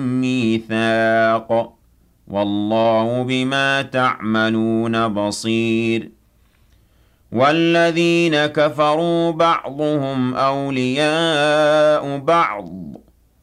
مِّيثَاقٌ وَاللَّهُ بِمَا تَعْمَلُونَ بَصِيرٌ وَالَّذِينَ كَفَرُوا بَعْضُهُمْ أَوْلِيَاءُ بَعْضٍ